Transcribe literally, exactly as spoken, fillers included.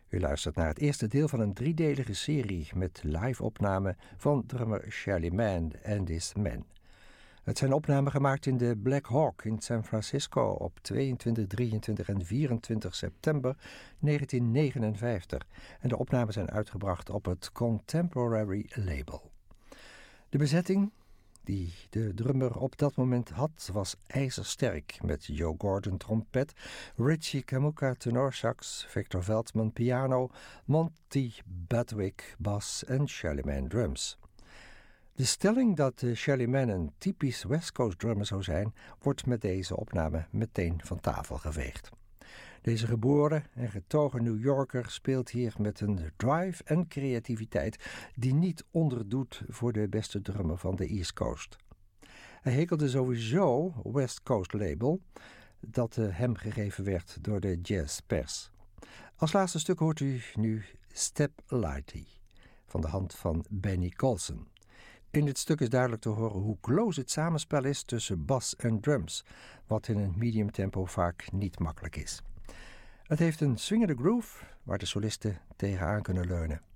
U luistert naar het eerste deel van een driedelige serie met live-opnamen van drummer Shelly Manne and His Men. Het zijn opnamen gemaakt in de Black Hawk in San Francisco op tweeëntwintig, drieëntwintig en vierentwintig september negentien negenenvijftig en de opnamen zijn uitgebracht op het Contemporary label. De bezetting die de drummer op dat moment had, was ijzersterk met Joe Gordon trompet, Richie Kamuka tenorsax, Victor Veldman piano, Monty Badwick bas en Shelly Manne drums. De stelling dat Shelly Manne een typisch West Coast drummer zou zijn, wordt met deze opname meteen van tafel geveegd. Deze geboren en getogen New Yorker speelt hier met een drive en creativiteit die niet onderdoet voor de beste drummer van de East Coast. Hij hekelde sowieso West Coast label dat hem gegeven werd door de jazzpers. Als laatste stuk hoort u nu Step Lightly van de hand van Benny Golson. In dit stuk is duidelijk te horen hoe close het samenspel is tussen bas en drums, wat in een medium tempo vaak niet makkelijk is. Het heeft een swingende groove waar de solisten tegenaan kunnen leunen.